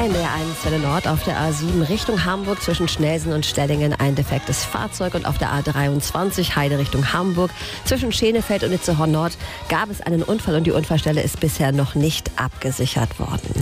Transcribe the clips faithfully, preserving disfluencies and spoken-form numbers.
in der eins Welle Nord auf der A sieben Richtung Hamburg zwischen Schnelsen und Stellingen ein defektes Fahrzeug und auf der A dreiundzwanzig Heide Richtung Hamburg zwischen Schenefeld und Itzehoe Nord gab es einen Unfall und die Unfallstelle ist bisher noch nicht abgesichert worden.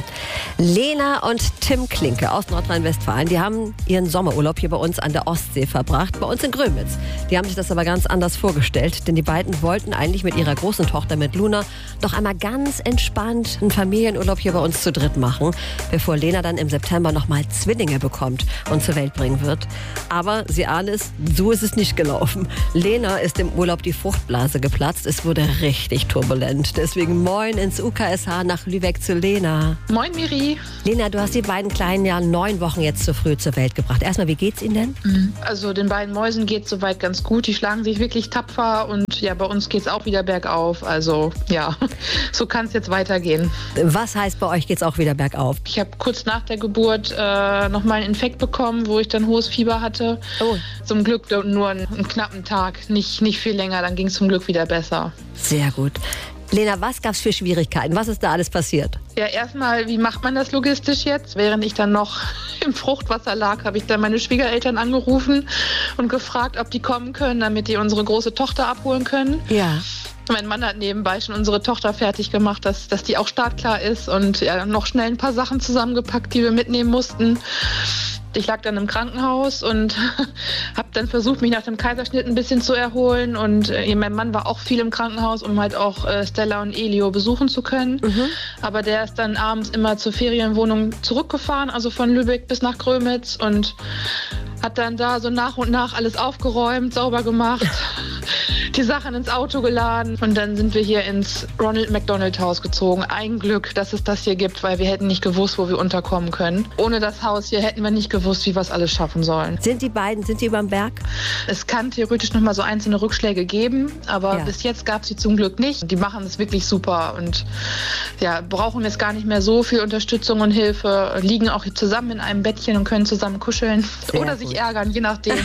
Lena und Tim Klinke aus Nordrhein-Westfalen, die haben ihren Sommerurlaub hier bei uns an der Ostsee verbracht, bei uns in Grömitz. Die haben sich das aber ganz anders vorgestellt, denn die beiden wollten eigentlich mit ihrer großen Tochter, mit Luna, doch einmal ganz entspannt einen Familienurlaub hier bei uns zu dritt machen, bevor Lena dann im September nochmal Zwillinge bekommt und zur Welt bringen wird. Aber sie ahnen es, so ist es nicht gelaufen. Lena ist im Urlaub die Fruchtblase geplatzt. Es wurde richtig turbulent. Deswegen moin ins U K S H nach Lübeck zu Lena. Moin Miri. Lena, du hast die beiden Kleinen ja neun Wochen jetzt zu früh zur Welt gebracht. Erstmal, wie geht's ihnen denn? Also den beiden Mäusen geht's soweit ganz gut. Die schlagen sich wirklich tapfer und ja, bei uns geht's auch wieder bergauf. Also ja, so kann es jetzt weitergehen. Was heißt, bei euch geht's auch wieder bergauf? Ich habe kurz nach der Geburt äh, nochmal einen Infekt bekommen, wo ich dann hohes Fieber hatte. Oh. Zum Glück nur einen, einen knappen Tag, nicht, nicht viel länger, dann ging es zum Glück wieder besser. Sehr gut. Lena, was gab's für Schwierigkeiten? Was ist da alles passiert? Ja, erstmal, wie macht man das logistisch jetzt? Während ich dann noch im Fruchtwasser lag, habe ich dann meine Schwiegereltern angerufen und gefragt, ob die kommen können, damit die unsere große Tochter abholen können. Ja. Mein Mann hat nebenbei schon unsere Tochter fertig gemacht, dass, dass die auch startklar ist und ja, noch schnell ein paar Sachen zusammengepackt, die wir mitnehmen mussten. Ich lag dann im Krankenhaus und habe dann versucht, mich nach dem Kaiserschnitt ein bisschen zu erholen. Und äh, mein Mann war auch viel im Krankenhaus, um halt auch äh, Stella und Elio besuchen zu können. Mhm. Aber der ist dann abends immer zur Ferienwohnung zurückgefahren, also von Lübeck bis nach Grömitz und hat dann da so nach und nach alles aufgeräumt, sauber gemacht, die Sachen ins Auto geladen und dann sind wir hier ins Ronald McDonald Haus gezogen. Ein Glück, dass es das hier gibt, weil wir hätten nicht gewusst, wo wir unterkommen können. Ohne das Haus hier hätten wir nicht gewusst, wie wir es alles schaffen sollen. Sind die beiden, sind die überm Berg? Es kann theoretisch noch mal so einzelne Rückschläge geben, aber ja. bis jetzt gab es sie zum Glück nicht. Die machen es wirklich super und ja, brauchen jetzt gar nicht mehr so viel Unterstützung und Hilfe, liegen auch zusammen in einem Bettchen und können zusammen kuscheln. Sehr oder gut. sich ärgern, je nachdem.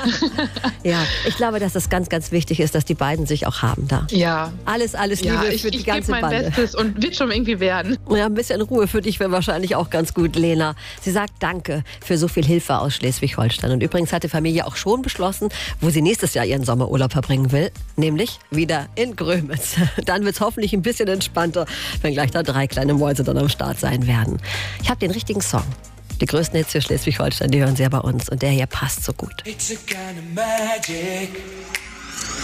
Ja, ich glaube, dass das ganz, ganz wichtig ist, dass die beiden sich auch haben da. Ja. Alles, alles Ja, Liebe ich, für die ich ganze gebe mein Bande. Bestes und wird schon irgendwie werden. Ja, ein bisschen Ruhe für dich wäre wahrscheinlich auch ganz gut, Lena. Sie sagt Danke für so viel Hilfe aus Schleswig-Holstein. Und übrigens hat die Familie auch schon beschlossen, wo sie nächstes Jahr ihren Sommerurlaub verbringen will. Nämlich wieder in Grömitz. Dann wird es hoffentlich ein bisschen entspannter, wenn gleich da drei kleine Mäuse dann am Start sein werden. Ich habe den richtigen Song. Die größten Hits für Schleswig-Holstein, die hören Sie ja bei uns. Und der hier passt so gut. It's a kind of magic.